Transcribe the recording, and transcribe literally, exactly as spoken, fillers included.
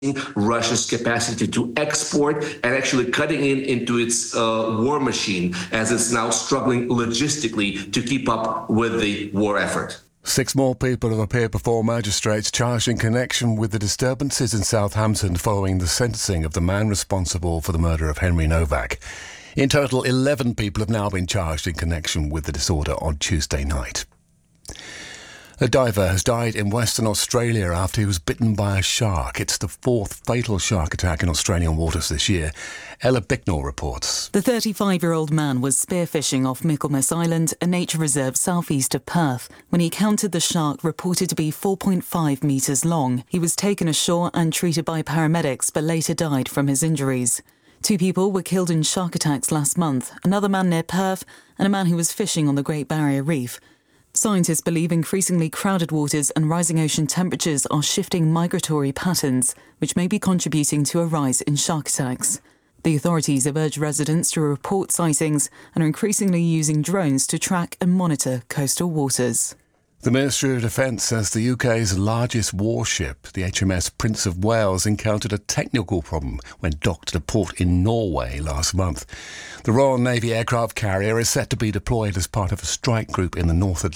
Russia's capacity to export and actually cutting in into its uh, war machine as it's now struggling logistically to keep up with the war effort. Six more people have appeared before magistrates charged in connection with the disturbances in Southampton following the sentencing of the man responsible for the murder of Henry Novak. In total, eleven people have now been charged in connection with the disorder on Tuesday night. A diver has died in Western Australia after he was bitten by a shark. It's the fourth fatal shark attack in Australian waters this year. Ella Bicknell reports. The thirty-five-year-old man was spearfishing off Michaelmas Island, a nature reserve southeast of Perth, when he encountered the shark reported to be four point five metres long. He was taken ashore and treated by paramedics, but later died from his injuries. Two people were killed in shark attacks last month, another man near Perth and a man who was fishing on the Great Barrier Reef. Scientists believe increasingly crowded waters and rising ocean temperatures are shifting migratory patterns, which may be contributing to a rise in shark attacks. The authorities have urged residents to report sightings and are increasingly using drones to track and monitor coastal waters. The Ministry of Defence says the U K's largest warship, the H M S Prince of Wales, encountered a technical problem when docked at a port in Norway last month. The Royal Navy aircraft carrier is set to be deployed as part of a strike group in the North Atlantic.